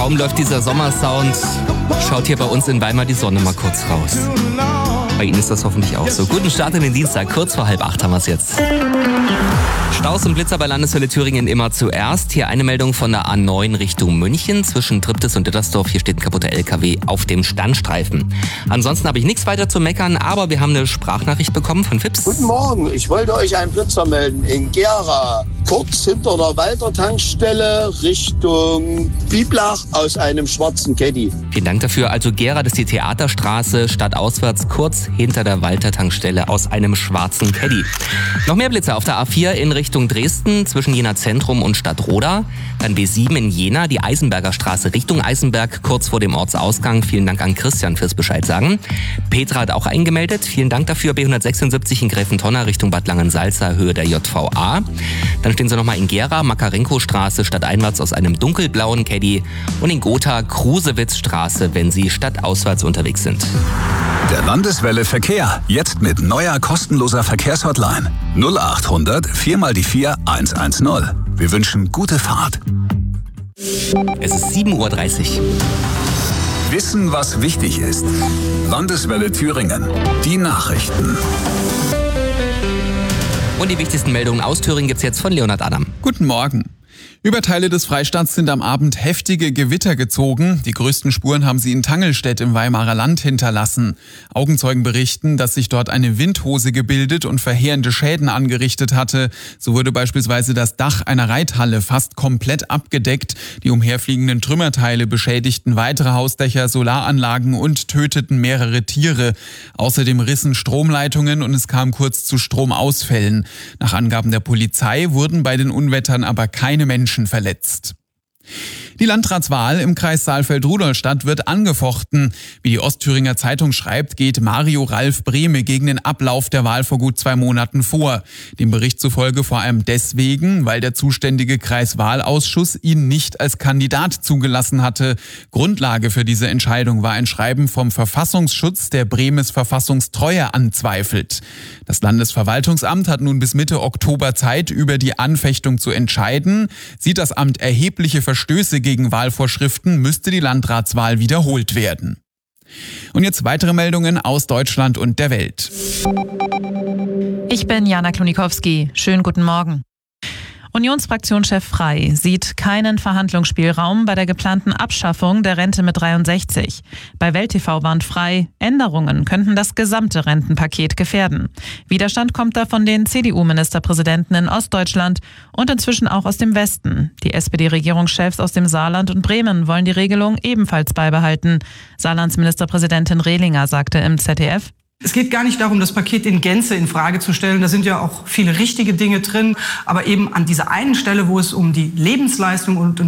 Kaum läuft dieser Sommersound, schaut hier bei uns in Weimar die Sonne mal kurz raus. Bei Ihnen ist das hoffentlich auch so. Guten Start in den Dienstag, kurz vor 7:30 haben wir es jetzt. Staus und Blitzer bei Landeshölle Thüringen immer zuerst. Hier eine Meldung von der A9 Richtung München zwischen Triptis und Dittersdorf. Hier steht ein kaputter LKW auf dem Standstreifen. Ansonsten habe ich nichts weiter zu meckern, aber wir haben eine Sprachnachricht bekommen von Fips. Guten Morgen, ich wollte euch einen Blitzer melden in Gera. Kurz hinter der Walter Tankstelle Richtung Biblach aus einem schwarzen Caddy. Vielen Dank dafür. Also Gera, das ist die Theaterstraße, stadtauswärts kurz hinter der Walter Tankstelle aus einem schwarzen Caddy. Noch mehr Blitzer auf der A4 in Richtung Dresden zwischen Jena Zentrum und Stadtroda. Dann B7 in Jena, die Eisenberger Straße Richtung Eisenberg, kurz vor dem Ortsausgang. Vielen Dank an Christian fürs Bescheid sagen. Petra hat auch eingemeldet. Vielen Dank dafür. B176 in Gräfentonner Richtung Bad Langensalza, Höhe der JVA. Dann stehen sie nochmal in Gera, Makarenko-Straße stadteinwärts aus einem dunkelblauen Caddy. Und in Gotha, Krusewitz-Straße, wenn Sie stadtauswärts unterwegs sind. Der Landeswelle Verkehr. Jetzt mit neuer kostenloser Verkehrshotline. 0800 4x4 110. Wir wünschen gute Fahrt. Es ist 7:30 Uhr. Wissen, was wichtig ist. Landeswelle Thüringen. Die Nachrichten. Und die wichtigsten Meldungen aus Thüringen gibt's jetzt von Leonhard Adam. Guten Morgen. Über Teile des Freistaats sind am Abend heftige Gewitter gezogen. Die größten Spuren haben sie in Tangelstedt im Weimarer Land hinterlassen. Augenzeugen berichten, dass sich dort eine Windhose gebildet und verheerende Schäden angerichtet hatte. So wurde beispielsweise das Dach einer Reithalle fast komplett abgedeckt. Die umherfliegenden Trümmerteile beschädigten weitere Hausdächer, Solaranlagen und töteten mehrere Tiere. Außerdem rissen Stromleitungen und es kam kurz zu Stromausfällen. Nach Angaben der Polizei wurden bei den Unwettern aber keine Menschen verletzt. Die Landratswahl im Kreis Saalfeld-Rudolstadt wird angefochten. Wie die Ostthüringer Zeitung schreibt, geht Mario Ralf Brehme gegen den Ablauf der Wahl vor gut 2 Monaten vor. Dem Bericht zufolge vor allem deswegen, weil der zuständige Kreiswahlausschuss ihn nicht als Kandidat zugelassen hatte. Grundlage für diese Entscheidung war ein Schreiben vom Verfassungsschutz, der Brehmes Verfassungstreue anzweifelt. Das Landesverwaltungsamt hat nun bis Mitte Oktober Zeit, über die Anfechtung zu entscheiden. Sieht das Amt erhebliche Verstöße gegen Wahlvorschriften, müsste die Landratswahl wiederholt werden. Und jetzt weitere Meldungen aus Deutschland und der Welt. Ich bin Jana Klonikowski. Schönen guten Morgen. Unionsfraktionschef Frey sieht keinen Verhandlungsspielraum bei der geplanten Abschaffung der Rente mit 63. Bei Welt TV warnt Frey, Änderungen könnten das gesamte Rentenpaket gefährden. Widerstand kommt da von den CDU-Ministerpräsidenten in Ostdeutschland und inzwischen auch aus dem Westen. Die SPD-Regierungschefs aus dem Saarland und Bremen wollen die Regelung ebenfalls beibehalten. Saarlands Ministerpräsidentin Rehlinger sagte im ZDF: Es geht gar nicht darum, das Paket in Gänze in Frage zu stellen. Da sind ja auch viele richtige Dinge drin. Aber eben an dieser einen Stelle, wo es um die Lebensleistung und